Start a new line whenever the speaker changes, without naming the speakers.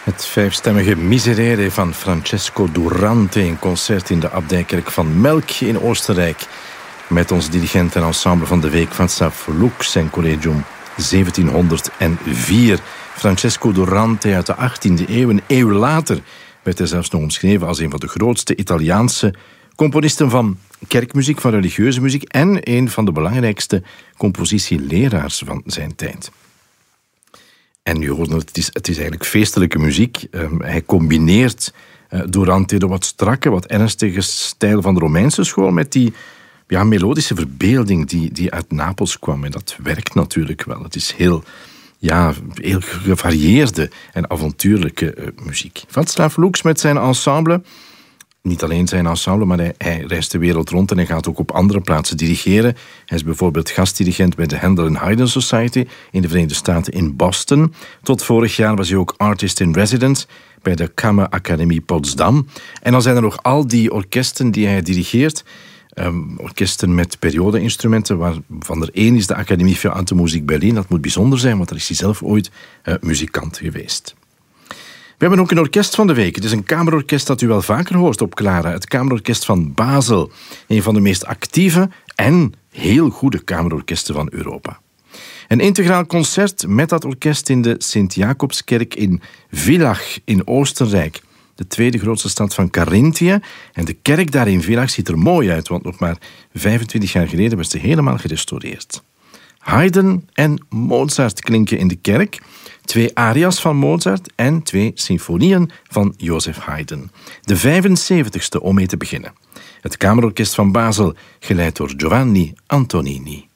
Het vijfstemmige Miserere van Francesco Durante, een concert in de Abdijkerk van Melk in Oostenrijk. Met onze dirigent en ensemble van de week van Václav Lux en Collegium 1704. Francesco Durante uit de 18e eeuw, een eeuw later, werd hij zelfs nog omschreven als een van de grootste Italiaanse componisten van kerkmuziek, van religieuze muziek en een van de belangrijkste compositieleraars van zijn tijd. En je hoort het is eigenlijk feestelijke muziek. Hij combineert Durante de wat strakke, wat ernstige stijl van de Romeinse school met die melodische verbeelding die uit Napels kwam. En dat werkt natuurlijk wel. Het is heel gevarieerde en avontuurlijke muziek. Václav Lux met zijn ensemble. Niet alleen zijn ensemble, maar hij reist de wereld rond en hij gaat ook op andere plaatsen dirigeren. Hij is bijvoorbeeld gastdirigent bij de Handel and Haydn Society in de Verenigde Staten in Boston. Tot vorig jaar was hij ook artist in residence bij de Kammerakademie Potsdam. En dan zijn er nog al die orkesten die hij dirigeert. Orkesten met periode-instrumenten, waarvan er één is de Academie für Alte Musik Berlin. Dat moet bijzonder zijn, want daar is hij zelf ooit muzikant geweest. We hebben ook een orkest van de week. Het is een kamerorkest dat u wel vaker hoort op Clara. Het Kamerorkest van Basel. Een van de meest actieve en heel goede kamerorkesten van Europa. Een integraal concert met dat orkest in de Sint-Jacobskerk in Villach in Oostenrijk. De tweede grootste stad van Carinthië. En de kerk daar in Villach ziet er mooi uit, want nog maar 25 jaar geleden werd ze helemaal gerestaureerd. Haydn en Mozart klinken in de kerk. 2 aria's van Mozart en 2 symfonieën van Joseph Haydn. De 75ste om mee te beginnen. Het Kamerorkest van Basel, geleid door Giovanni Antonini.